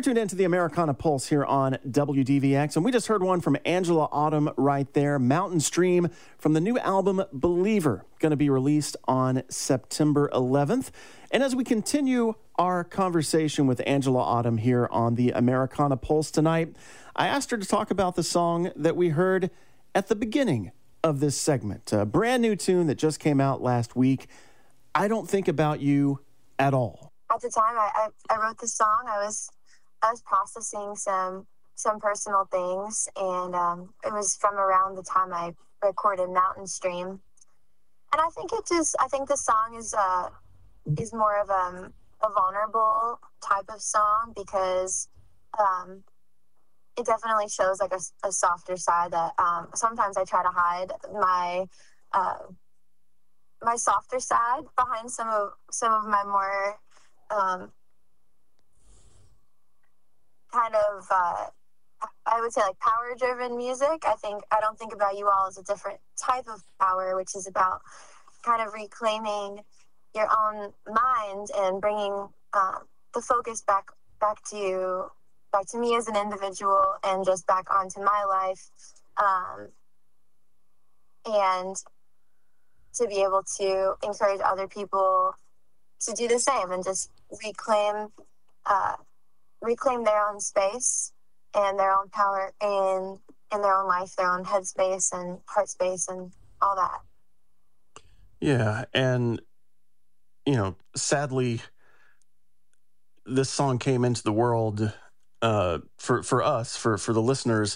You're tuned into the Americana Pulse here on WDVX, and we just heard one from Angela Autumn right there, Mountain Stream, from the new album Believer, going to be released on September 11th. And as we continue our conversation with Angela Autumn here on the Americana Pulse tonight, I asked her to talk about the song that we heard at the beginning of this segment, a brand new tune that just came out last week, I Don't Think About You at All. At the time I wrote this song, I was processing some personal things, and it was from around the time I recorded Mountain Stream. And I think the song is more of a vulnerable type of song, because it definitely shows like a softer side that sometimes I try to hide my softer side behind some of my more I would say like power driven music. I don't think about you all as a different type of power, which is about kind of reclaiming your own mind and bringing the focus back to me as an individual and just back onto my life, and to be able to encourage other people to do the same and just reclaim their own space and their own power in their own life, their own headspace and heart space and all that. Yeah, and sadly, this song came into the world for us, for the listeners,